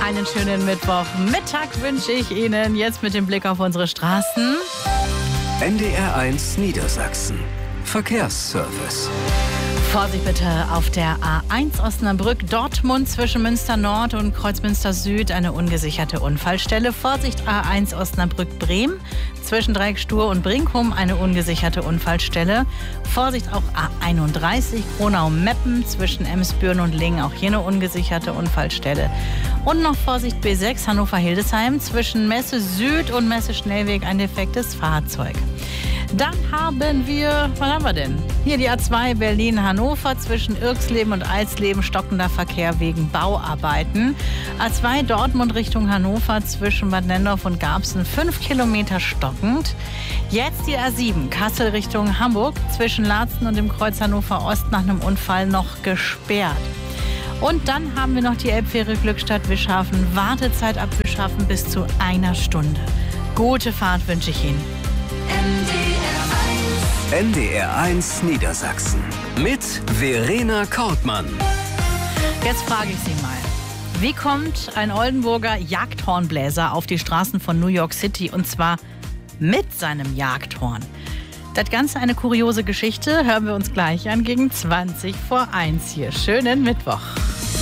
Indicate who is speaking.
Speaker 1: Einen schönen Mittwochmittag wünsche ich Ihnen jetzt mit dem Blick auf unsere Straßen.
Speaker 2: NDR1 Niedersachsen. Verkehrsservice.
Speaker 1: Vorsicht bitte auf der A1 Osnabrück-Dortmund zwischen Münster Nord und Kreuzmünster Süd eine ungesicherte Unfallstelle. Vorsicht A1 Osnabrück-Bremen zwischen Dreieckstur und Brinkum eine ungesicherte Unfallstelle. Vorsicht auch A31 Kronau-Meppen zwischen Emsbüren und Lingen, auch hier eine ungesicherte Unfallstelle. Und noch Vorsicht B6 Hannover-Hildesheim zwischen Messe Süd und Messe Schnellweg ein defektes Fahrzeug. Dann haben wir, was haben wir denn? Hier die A2 Berlin-Hannover zwischen Irxleben und Eisleben stockender Verkehr wegen Bauarbeiten. A2 Dortmund Richtung Hannover zwischen Bad Nendorf und Garbsen 5 Kilometer stockend. Jetzt die A7 Kassel Richtung Hamburg zwischen Laatzen und dem Kreuz Hannover Ost nach einem Unfall noch gesperrt. Und dann haben wir noch die Elbfähre Glückstadt-Wischhafen. Wartezeit ab Wischhafen bis zu 1 Stunde. Gute Fahrt wünsche ich Ihnen.
Speaker 2: NDR1 Niedersachsen mit Verena Kortmann.
Speaker 1: Jetzt frage ich Sie mal, wie kommt ein Oldenburger Jagdhornbläser auf die Straßen von New York City und zwar mit seinem Jagdhorn? Das Ganze eine kuriose Geschichte, hören wir uns gleich an gegen 20 vor 1 hier. Schönen Mittwoch.